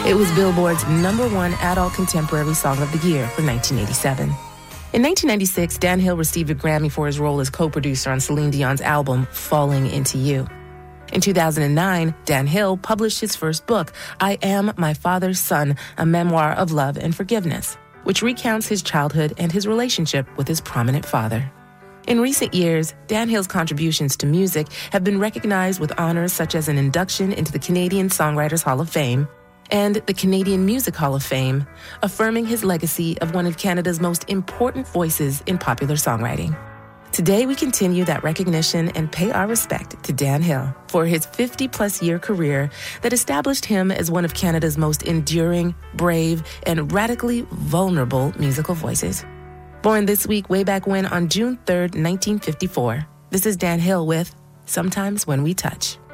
It was Billboard's #1 adult contemporary song of the year for 1987. In 1996, Dan Hill received a Grammy for his role as co-producer on Celine Dion's album, Falling Into You. In 2009, Dan Hill published his first book, I Am My Father's Son, a memoir of love and forgiveness, which recounts his childhood and his relationship with his prominent father. In recent years, Dan Hill's contributions to music have been recognized with honors such as an induction into the Canadian Songwriters Hall of Fame and the Canadian Music Hall of Fame, affirming his legacy of one of Canada's most important voices in popular songwriting. Today, we continue that recognition and pay our respect to Dan Hill for his 50-plus year career that established him as one of Canada's most enduring, brave, and radically vulnerable musical voices. Born this week, way back when, on June 3rd, 1954, this is Dan Hill with Sometimes When We Touch.